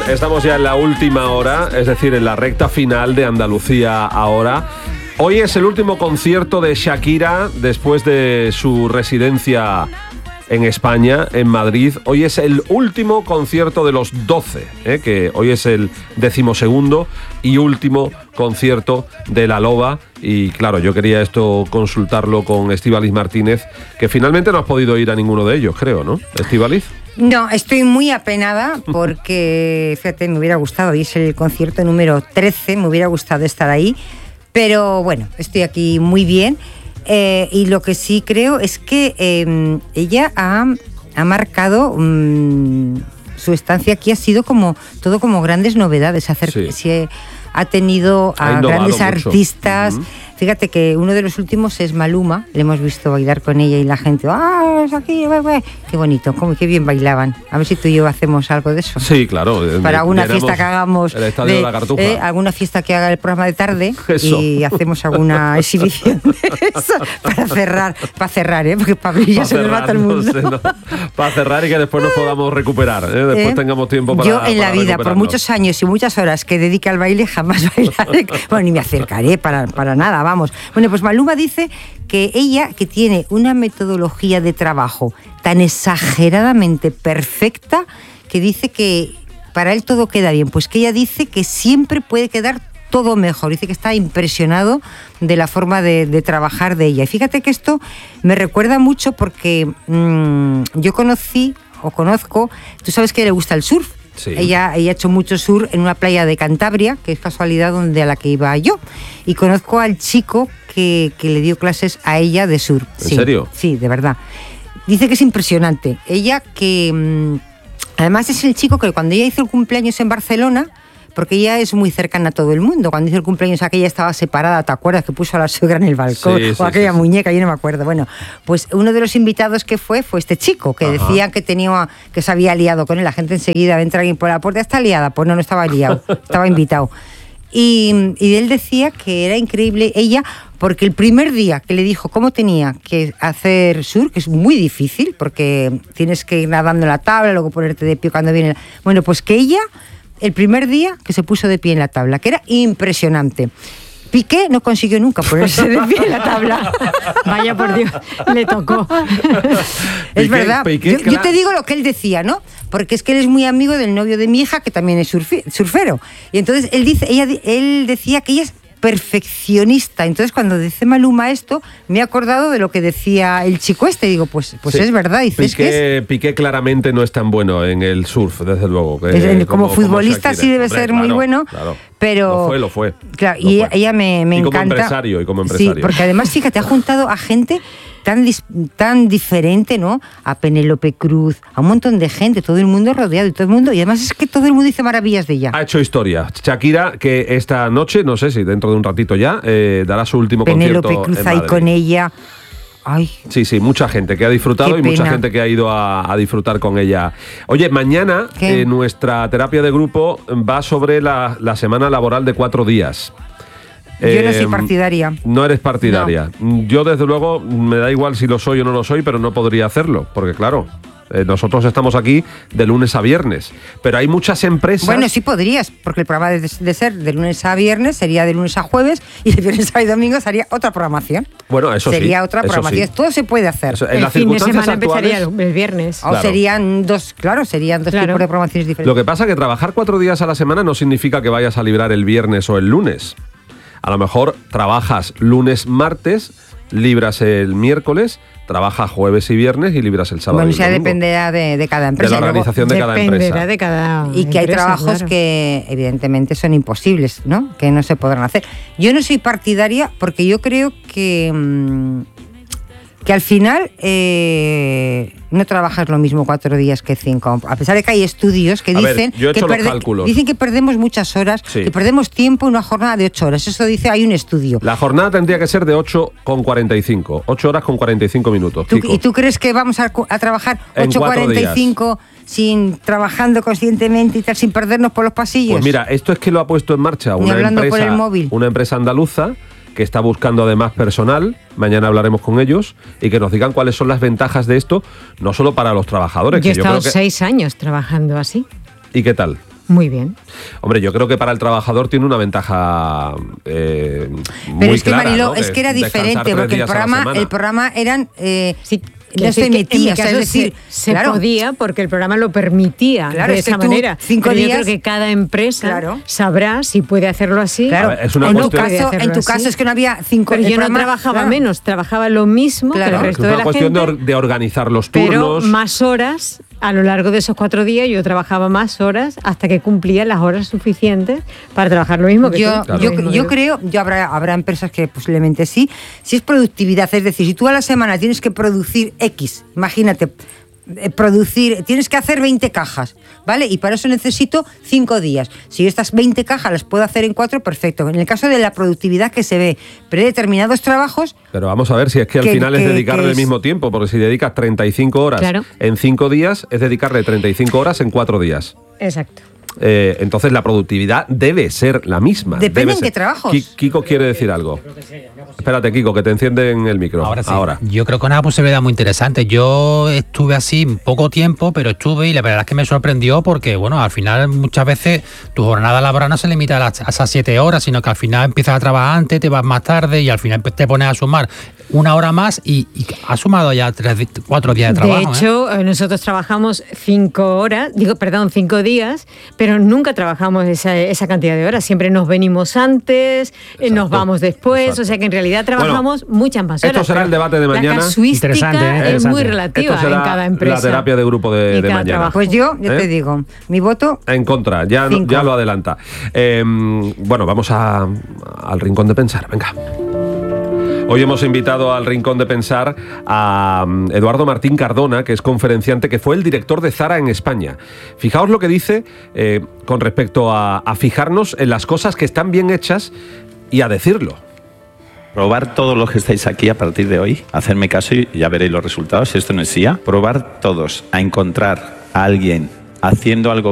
Estamos ya en la última hora, es decir, en la recta final de Andalucía Ahora. Hoy es el último concierto de Shakira después de su residencia en España, en Madrid. Hoy es el último concierto de los 12, que hoy es el 12º y último concierto de La Loba. Y claro, yo quería esto consultarlo con Estíbaliz Martínez, que finalmente no has podido ir a ninguno de ellos, creo, ¿no, Estíbaliz? No, estoy muy apenada porque, fíjate, me hubiera gustado, hoy es el concierto número 13, me hubiera gustado estar ahí, pero bueno, estoy aquí muy bien. Y lo que sí creo es que ella ha marcado su estancia aquí, ha sido como todo como grandes novedades. Ha tenido a grandes artistas. Fíjate que uno de los últimos es Maluma, le hemos visto bailar con ella y la gente, es aquí, güey. Qué bonito, qué bien bailaban. A ver si tú y yo hacemos algo de eso. Sí, claro. Para alguna fiesta que hagamos, el Estadio de la Cartuja. Alguna fiesta que haga el programa de tarde, eso. Y hacemos alguna exhibición de eso para cerrar, porque Pablo y yo se nos mata el mundo. No, para cerrar y que después nos podamos recuperar, después tengamos tiempo para yo en la vida, por muchos años y muchas horas que dedique al baile, jamás bailaré, bueno, ni me acercaré para nada, vamos. Bueno, pues Maluma dice que ella, que tiene una metodología de trabajo tan exageradamente perfecta, que dice que para él todo queda bien, pues que ella dice que siempre puede quedar todo mejor. Dice que está impresionado de la forma de trabajar de ella. Y fíjate que esto me recuerda mucho porque yo conozco, tú sabes que le gusta el surf. Sí. Ella ha hecho mucho surf en una playa de Cantabria, que es casualidad a la que iba yo. Y conozco al chico que le dio clases a ella de surf. ¿En serio? Sí, de verdad. Dice que es impresionante. Ella que... además es el chico que cuando ella hizo el cumpleaños en Barcelona, porque ella es muy cercana a todo el mundo. Cuando hizo el cumpleaños aquella estaba separada, ¿te acuerdas? Que puso a la suegra en el balcón, o aquella muñeca, yo no me acuerdo. Bueno, pues uno de los invitados que fue este chico, que decían que se había liado con él. La gente enseguida entra alguien por la puerta, está liada. Pues no estaba liado, estaba invitado. Y él decía que era increíble ella, porque el primer día que le dijo cómo tenía que hacer surf, que es muy difícil, porque tienes que ir nadando en la tabla, luego ponerte de pie cuando viene... Bueno, pues que ella... El primer día que se puso de pie en la tabla, que era impresionante. Piqué no consiguió nunca ponerse de pie en la tabla. Vaya por Dios, le tocó. Es verdad. Yo te digo lo que él decía, ¿no? Porque es que él es muy amigo del novio de mi hija, que también es surfero. Y entonces él decía que ella es perfeccionista. Entonces cuando dice Maluma esto, me he acordado de lo que decía el chico este. Digo, pues sí, es verdad. Dices Piqué claramente no es tan bueno en el surf, desde luego. Como futbolista sí debe ser muy bueno, claro. Pero lo fue. Claro, y ella me encanta. Y como empresario. Sí, porque además, fíjate, ha juntado a gente tan diferente, ¿no? A Penélope Cruz, a un montón de gente, todo el mundo rodeado y todo el mundo, y además es que todo el mundo dice maravillas de ella. Ha hecho historia. Shakira, que esta noche, no sé si dentro de un ratito ya, dará su último concierto Penélope Cruz en ahí Madrid. con ella. Ay. Sí, mucha gente que ha disfrutado y mucha gente que ha ido a disfrutar con ella. Oye, mañana nuestra terapia de grupo va sobre la semana laboral de 4 días. Yo no soy partidaria. No eres partidaria. No. Yo, desde luego, me da igual si lo soy o no lo soy, pero no podría hacerlo, porque claro, nosotros estamos aquí de lunes a viernes, pero hay muchas empresas... Bueno, sí podrías, porque el programa de ser de lunes a viernes sería de lunes a jueves y de viernes a domingo sería otra programación. Bueno, eso sería otra programación. Sí. Todo se puede hacer. Eso, el fin de semana empezaría el viernes. O serían dos tipos de programaciones diferentes. Lo que pasa es que trabajar 4 días a la semana no significa que vayas a librar el viernes o el lunes. A lo mejor trabajas lunes, martes, libras el miércoles, trabajas jueves y viernes y libras el sábado. Bueno, y el domingo. Dependerá de cada empresa. De la organización de cada empresa. Dependerá de cada y que hay trabajos que evidentemente son imposibles, ¿no? Que no se podrán hacer. Yo no soy partidaria porque yo creo que al final no trabajas lo mismo 4 días que 5. A pesar de que hay estudios que dicen que perdemos muchas horas, que perdemos tiempo en una jornada de 8 horas. Eso dice, hay un estudio. La jornada tendría que ser de 8,45. 8 horas con 45 minutos. ¿Y tú crees que vamos a trabajar 8,45 trabajando conscientemente y tal, sin perdernos por los pasillos? Pues mira, esto es que lo ha puesto en marcha una empresa andaluza que está buscando además personal. Mañana hablaremos con ellos y que nos digan cuáles son las ventajas de esto, no solo para los trabajadores. Yo he estado 6 años trabajando así. ¿Y qué tal? Muy bien. Hombre, yo creo que para el trabajador tiene una ventaja muy Pero es que, clara, Mariló, ¿no? es que era diferente, porque el programa eran... Sí, no se metía, o sea, es decir, se claro, podía porque el programa lo permitía Claro, de es que esa tú, manera. 5 Pero días, yo creo que cada empresa claro, sabrá si puede hacerlo así. Claro, ver, es una en, cuestión, tu caso es que no había 5 Pero yo no trabajaba menos, trabajaba lo mismo que el Es resto de una la cuestión gente. de organizar los Pero turnos. más horas, a lo largo de esos 4 días yo trabajaba más horas hasta que cumplía las horas suficientes para trabajar lo mismo que yo, tú. Claro. Yo creo, habrá empresas que posiblemente sí. Si es productividad, es decir, si tú a la semana tienes que producir X, imagínate, tienes que hacer 20 cajas, ¿vale? Y para eso necesito 5 días. Si estas 20 cajas las puedo hacer en 4, perfecto. En el caso de la productividad que se ve predeterminados trabajos... Pero vamos a ver si es que al final es dedicarle el mismo tiempo, porque si dedicas 35 horas en 5 días, es dedicarle 35 horas en 4 días. Exacto. Entonces la productividad debe ser la misma. Depende en qué trabajos. Kiko quiere decir algo. Espérate, Kiko, que te encienden el micro. Ahora sí. Yo creo que es una posibilidad muy interesante. Yo estuve así poco tiempo, pero estuve y la verdad es que me sorprendió porque, bueno, al final muchas veces tu jornada laboral no se limita a esas 7 horas, sino que al final empiezas a trabajar antes, te vas más tarde y al final te pones a sumar 1 hora más y has sumado ya 4 días de trabajo. De hecho, nosotros trabajamos 5 días, pero nunca trabajamos esa cantidad de horas. Siempre nos venimos antes, nos vamos después, o sea que en realidad trabajamos muchas más horas. Esto será el debate de mañana. La casuística es muy relativa en cada empresa. La terapia de grupo de mañana. Trabajo. Pues yo te digo, mi voto... En contra, ya lo adelanta. Bueno, vamos al Rincón de Pensar, venga. Hoy hemos invitado al Rincón de Pensar a Eduardo Martín Cardona, que es conferenciante, que fue el director de Zara en España. Fijaos lo que dice con respecto a fijarnos en las cosas que están bien hechas y a decirlo. Probar todos los que estáis aquí a partir de hoy, hacerme caso y ya veréis los resultados, esto no es IA. Probar todos a encontrar a alguien haciendo algo